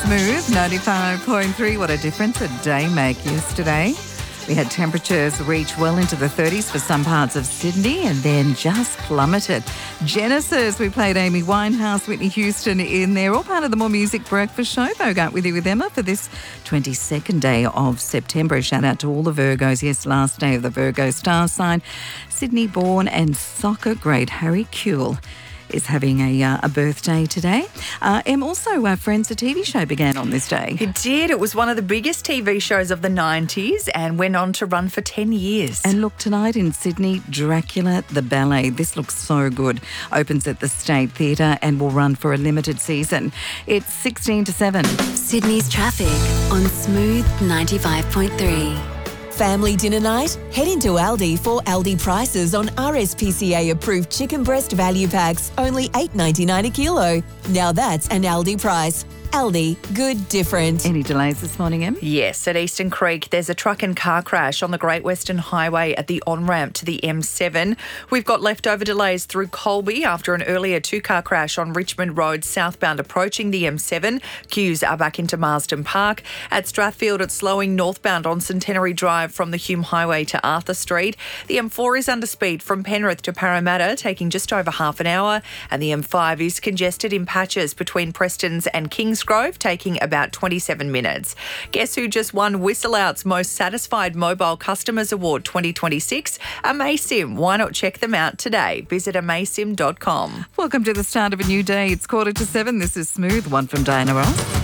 Smooth 95.3. What a difference a day make yesterday. We had temperatures reach well into the 30s for some parts of Sydney and then just plummeted. Genesis, we played Amy Winehouse, Whitney Houston in there, all part of the More Music Breakfast Show. Bogart with you with Emma for this 22nd day of September. A shout out to all the Virgos. Yes, last day of the Virgo star sign. Sydney born and soccer great Harry Kewell is having a birthday today. Also, Friends, a TV show began on this day. It did. It was one of the biggest TV shows of the 90s and went on to run for 10 years. And look, tonight in Sydney, Dracula the Ballet. This looks so good. Opens at the State Theatre and will run for a limited season. It's 16 to 7. Sydney's traffic on Smooth 95.3. Family dinner night? Head into Aldi for Aldi prices on RSPCA approved chicken breast value packs, only $8.99 a kilo. Now that's an Aldi price. Aldi, good different. Any delays this morning, Em? Yes, at Eastern Creek, there's a truck and car crash on the Great Western Highway at the on-ramp to the M7. We've got leftover delays through Colby after an earlier two-car crash on Richmond Road southbound approaching the M7. Queues are back into Marsden Park. At Strathfield, it's slowing northbound on Centenary Drive from the Hume Highway to Arthur Street. The M4 is under speed from Penrith to Parramatta, taking just over half an hour. And the M5 is congested in patches between Prestons and Kingsgrove, taking about 27 minutes. Guess who just won Whistle Out's Most Satisfied Mobile Customers Award 2026? Amaysim. Why not check them out today? Visit amaysim.com. Welcome to the start of a new day. It's 6:45. This is Smooth, one from Diana Ross.